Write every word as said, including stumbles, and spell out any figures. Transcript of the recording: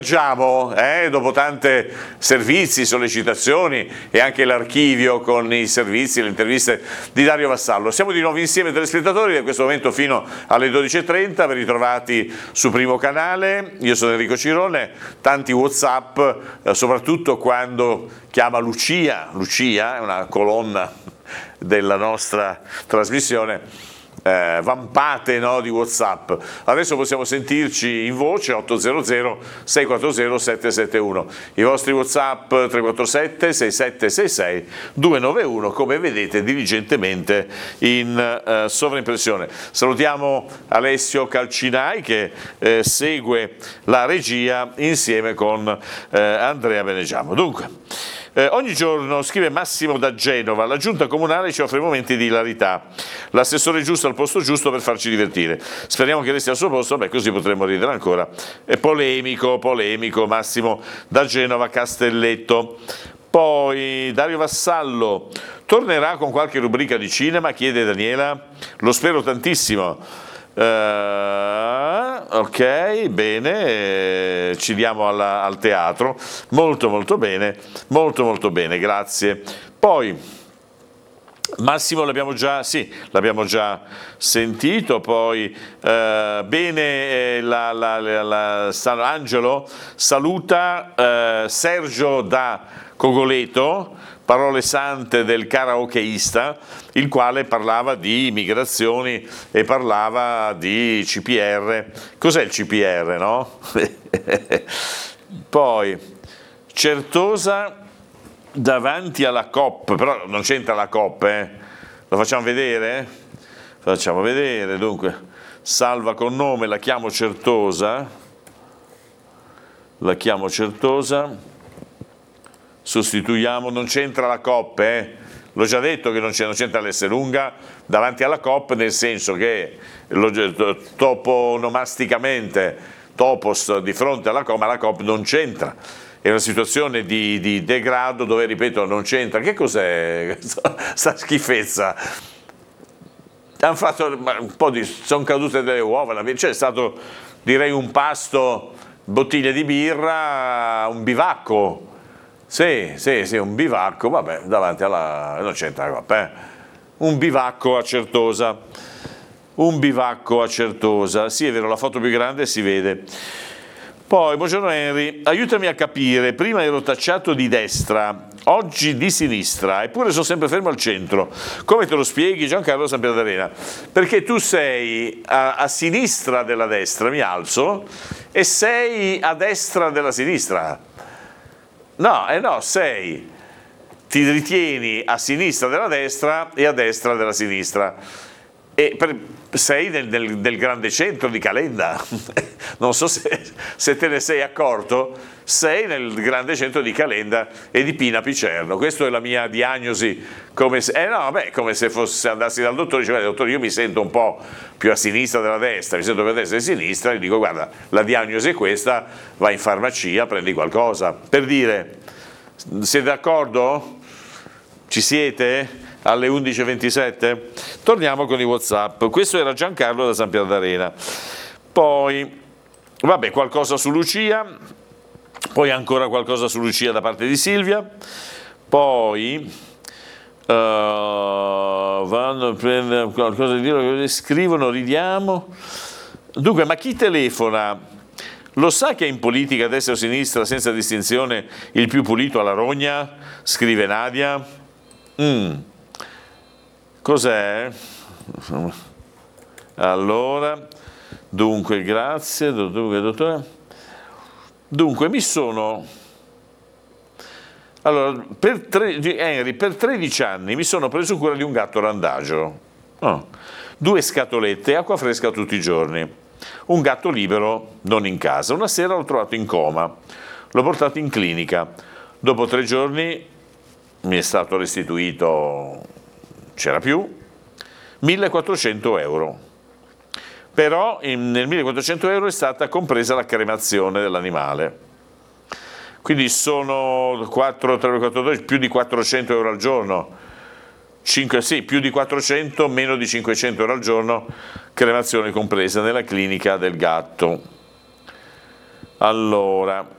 Leggiamo, eh, dopo tante servizi, sollecitazioni e anche l'archivio con i servizi, le interviste di Dario Vassallo. Siamo di nuovo insieme telespettatori, da questo momento fino alle dodici e trenta, ben ritrovati su Primo Canale. Io sono Enrico Cirone, tanti WhatsApp, eh, soprattutto quando chiama Lucia, Lucia è una colonna della nostra trasmissione. Eh, vampate, no, di WhatsApp. Adesso possiamo sentirci in voce otto zero zero sei quattro zero sette sette uno. I vostri WhatsApp tre quattro sette sei sette sei sei due nove uno, come vedete diligentemente in eh, sovraimpressione. Salutiamo Alessio Calcinai che eh, segue la regia insieme con eh, Andrea Benegiamo. Dunque, Eh, ogni giorno, scrive Massimo da Genova, la giunta comunale ci offre momenti di hilarità, l'assessore giusto al posto giusto per farci divertire, speriamo che resti al suo posto, beh, così potremo ridere ancora. È polemico, polemico Massimo da Genova, Castelletto. Poi Dario Vassallo tornerà con qualche rubrica di cinema, chiede Daniela, lo spero tantissimo. Uh, ok, bene, eh, ci diamo alla, al teatro, molto molto bene, molto molto bene, grazie. Poi Massimo l'abbiamo già, sì, l'abbiamo già sentito, poi uh, bene, eh, la, la, la, la, San Angelo saluta uh, Sergio da Cogoleto, parole sante del karaokeista, il quale parlava di migrazioni e parlava di C P R. Cos'è il C P R, no? Poi Certosa davanti alla Coop, però non c'entra la Coop, eh? Lo facciamo vedere? Facciamo vedere, dunque, salva con nome, la chiamo Certosa, la chiamo Certosa. Sostituiamo, non c'entra la Coop, eh? L'ho già detto che non c'entra l'S lunga davanti alla Coop, nel senso che toponomasticamente topos di fronte alla Coop, ma la Coop non c'entra, è una situazione di, di degrado dove, ripeto, non c'entra. Che cos'è sta schifezza? Hanno fatto un po' di, sono cadute delle uova, c'è stato, direi, un pasto, bottiglie di birra, un bivacco. Sì, sì, sì, un bivacco, vabbè, davanti alla... non c'entra, vabbè, un bivacco a Certosa, un bivacco a Certosa, sì è vero, la foto più grande si vede. Poi, buongiorno Henry, aiutami a capire, prima ero tacciato di destra, oggi di sinistra, eppure sono sempre fermo al centro, come te lo spieghi Giancarlo Sampierdarena? Perché tu sei a, a sinistra della destra, mi alzo, e sei a destra della sinistra. No, eh no, sei, ti ritieni a sinistra della destra e a destra della sinistra. E per, sei nel, nel, nel grande centro di Calenda, non so se, se te ne sei accorto, sei nel grande centro di Calenda e di Pina Picerno. Questa è la mia diagnosi, come se, eh no, beh, come se fosse, andassi dal dottore e diceva, dottore, io mi sento un po' più a sinistra della destra, mi sento più a destra e a sinistra, e gli dico, guarda, la diagnosi è questa, vai in farmacia, prendi qualcosa. Per dire, siete d'accordo? Ci siete? Alle undici e ventisette? Torniamo con i WhatsApp. Questo era Giancarlo da Sampierdarena. Poi, vabbè, qualcosa su Lucia, poi ancora qualcosa su Lucia da parte di Silvia, poi uh, vanno a prendere qualcosa di dire, scrivono, ridiamo. Dunque, ma chi telefona lo sa che in politica destra o sinistra senza distinzione il più pulito alla rogna? Scrive Nadia. Mm. Cos'è? Allora, dunque, grazie, dunque, dottore. Dunque, mi sono... Allora, per tre... Henry, per tredici anni mi sono preso cura di un gatto randagio. Oh. Due scatolette e acqua fresca tutti i giorni. Un gatto libero, non in casa. Una sera l'ho trovato in coma. L'ho portato in clinica. Dopo tre giorni mi è stato restituito... c'era più, millequattrocento euro. Però in, nel millequattrocento euro è stata compresa la cremazione dell'animale. Quindi sono quattro, tre, quattro, dodici, più di quattrocento euro al giorno. cinque, sì, più di quattrocento, meno di cinquecento euro al giorno, cremazione compresa nella clinica del gatto. Allora,